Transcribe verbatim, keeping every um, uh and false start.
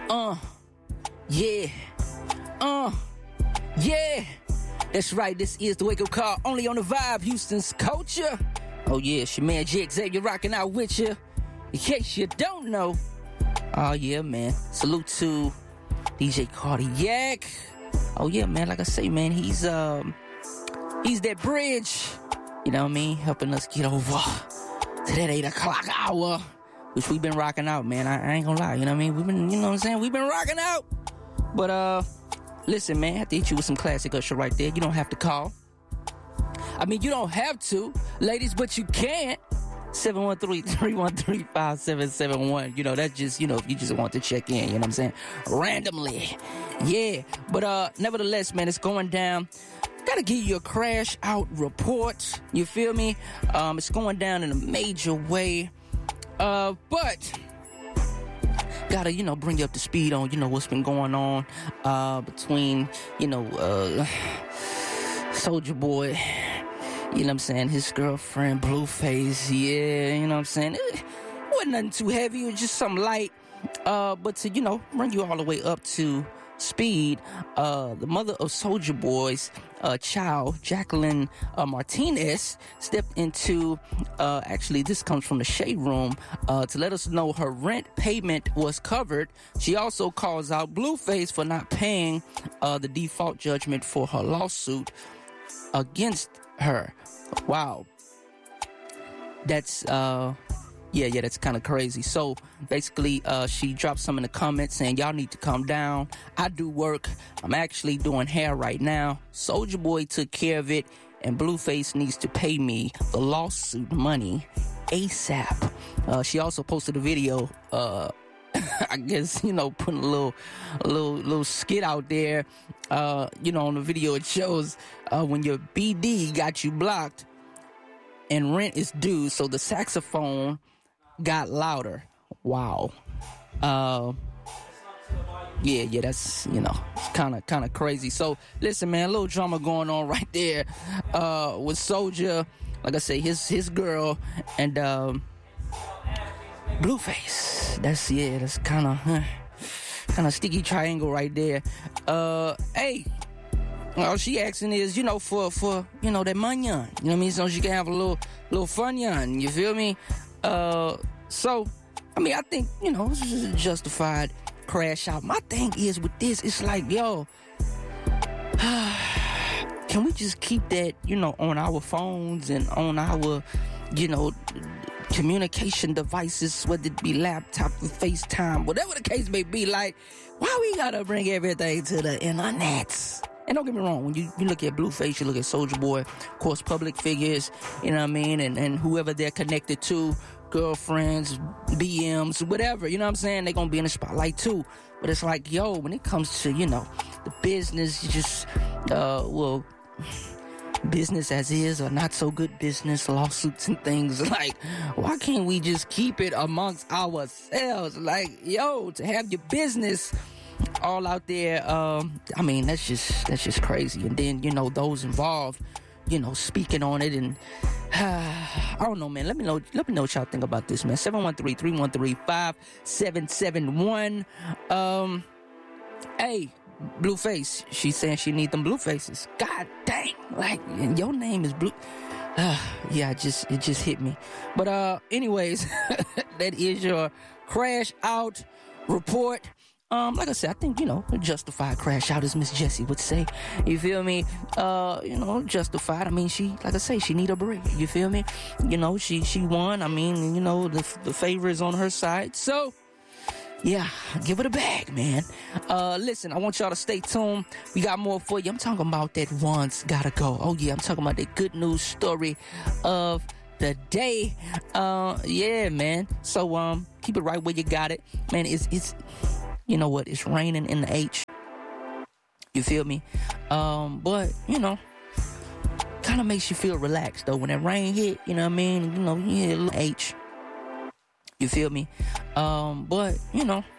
Uh, yeah. Uh, yeah. That's right, this is the Wake Up Call, only on the Vibe, Houston's culture. Oh yeah, it's your man J Xavier rocking out with you. In case you don't know. Oh yeah, man. Salute to D J Cardiac. Oh yeah, man, like I say, man, he's um he's that bridge, you know what I mean, helping us get over to that eight o'clock hour, which we've been rocking out, man. I, I ain't gonna lie, you know what I mean? We've been, you know what I'm saying? We've been rocking out. But uh listen, man, I have to hit you with some classic Usher right there. You don't have to call. I mean, you don't have to, ladies, but you can. seven one three, three one three, five seven seven one. You know, that's just, you know, if you just want to check in, you know what I'm saying? Randomly. Yeah. But uh, nevertheless, man, it's going down. Gotta give you a crash out report. You feel me? Um, it's going down in a major way. Uh, but gotta, you know, bring you up to speed on, you know, what's been going on uh, between, you know, uh, Soulja Boy, you know what I'm saying, his girlfriend, Blueface, yeah, you know what I'm saying, it wasn't nothing too heavy, it was just something light, uh, but to, you know, bring you all the way up to speed, uh, the mother of Soulja Boy's uh, child, Jacqueline uh, Martinez, stepped into, uh, actually, this comes from the Shade Room, uh, to let us know her rent payment was covered. She also calls out Blueface for not paying uh, the default judgment for her lawsuit against her. Wow. That's, uh, yeah, yeah, that's kind of crazy. So basically, uh, she dropped some in the comments saying, y'all need to calm down. I do work. I'm actually doing hair right now. Soulja Boy took care of it, and Blueface needs to pay me the lawsuit money ASAP. Uh, she also posted a video, uh, I guess, you know, putting a little, a little, little skit out there. Uh, you know, on the video it shows uh, when your B D got you blocked and rent is due, so the saxophone got louder. Wow. Uh, yeah, yeah, that's, you know, it's kind of, kind of crazy. So listen, man, a little drama going on right there uh, with Soulja. Like I say, his his girl and um, Blueface. That's, yeah, that's kind of huh, kind of sticky triangle right there. Uh, hey, all she asking is, you know, for, for you know, that money, you know what I mean? So she can have a little, little fun, you feel me? Uh, so, I mean, I think, you know, this is a justified crash out. My thing is with this, it's like, yo, can we just keep that, you know, on our phones and on our, you know, communication devices, whether it be laptop or FaceTime, whatever the case may be. Like, why we gotta bring everything to the internet? And don't get me wrong, when you, you look at Blueface, you look at Soulja Boy, of course, public figures, you know what I mean, and, and whoever they're connected to, girlfriends, B Ms, whatever, you know what I'm saying, they're gonna be in the spotlight too. But it's like, yo, when it comes to, you know, the business, you just, uh, well, business as is or not so good business, lawsuits and things, like, why can't we just keep it amongst ourselves? Like, yo, to have your business all out there, um, I mean, that's just, that's just crazy. And then, you know, those involved, you know, speaking on it and, uh, I don't know, man, let me know, let me know what y'all think about this, man. seven one three, three one three, five seven seven one. Um, hey, Blueface, she's saying she need them blue faces. God dang, like, and your name is Blue. Uh, yeah, it just, it just hit me. But, uh, anyways, that is your crash out report. Um, like I said, I think, you know, a justified crash out, as Miss Jessie would say. You feel me? Uh, you know, justified. I mean, she, like I say, she need a break. You feel me? You know, she, she won. I mean, you know, the, the favor is on her side. So, yeah, give it a bag, man. Uh, listen, I want y'all to stay tuned. We got more for you. I'm talking about that One's Gotta Go. Oh, yeah, I'm talking about that good news story of the day. Uh, yeah, man. So, um, keep it right where you got it. Man, it's, it's, you know what? It's raining in the H. You feel me? Um, but, you know, kind of makes you feel relaxed, though. When that rain hit, you know what I mean? You know, you hit a little H. You feel me? Um, but, you know,